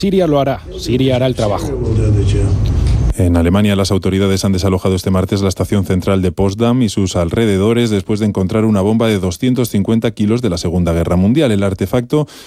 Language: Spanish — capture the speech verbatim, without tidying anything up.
Siria lo hará, Siria hará el trabajo. En Alemania, las autoridades han desalojado este martes la estación central de Potsdam y sus alrededores después de encontrar una bomba de doscientos cincuenta kilos de la Segunda Guerra Mundial. El artefacto